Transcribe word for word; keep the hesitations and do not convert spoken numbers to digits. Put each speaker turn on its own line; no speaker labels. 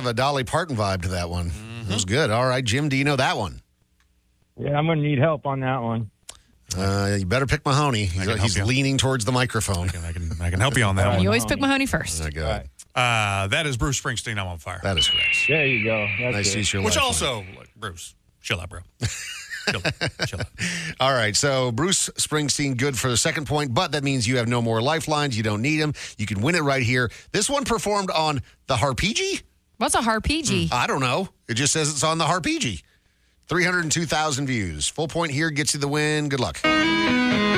a Dolly Parton vibe to that one. Mm-hmm. That was good. All right, Jim, do you know that one?
Yeah, I'm going to need help on that one.
Uh, you better pick Mahoney. He's, he's leaning towards the microphone.
I can, I can, I can help you on that
All right.
one.
You always pick Mahoney first.
Okay, go ahead.
Uh, that is Bruce Springsteen, I'm on Fire.
That is correct.
There you go. That's
Nice
it.
to use your
Which
lifeline.
also, like, Bruce, chill out, bro. chill, chill out.
All right, so Bruce Springsteen, good for the second point, but that means you have no more lifelines. You don't need them. You can win it right here. This one performed on the Harpeggi?
What's a harpeggi?
I don't know. It just says it's on the Harpeggi. three hundred two thousand views. Full point here gets you the win. Good luck.